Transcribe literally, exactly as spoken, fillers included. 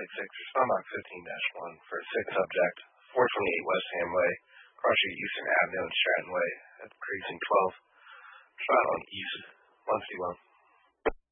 eighty-six, respond box fifteen dash one for a sick subject, four twenty-eight West Ham Way, cross street Eastern Avenue and Stratton Way at precinct twelve. Trial on East one fifty-one.